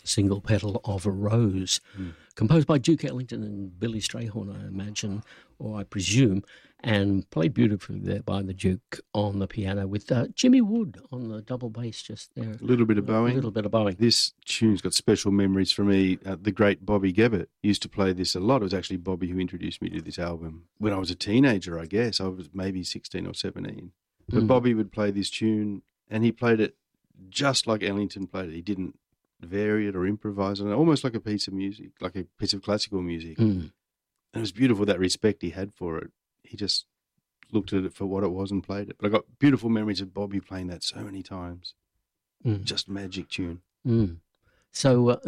Single Petal of a Rose, composed by Duke Ellington and Billy Strayhorn, I imagine, or I presume, and played beautifully there by the Duke on the piano with Jimmy Wood on the double bass just there. A little bit of bowing. A little bit of bowing. This tune's got special memories for me. The great Bobby Gebbert used to play this a lot. It was actually Bobby who introduced me to this album when I was a teenager, I guess. I was maybe 16 or 17. But Bobby would play this tune, and he played it just like Ellington played it. He didn't vary it or improvise on it, almost like a piece of music, like a piece of classical music. And it was beautiful, that respect he had for it. He just looked at it for what it was and played it. But I got beautiful memories of Bobby playing that so many times. Just magic tune. So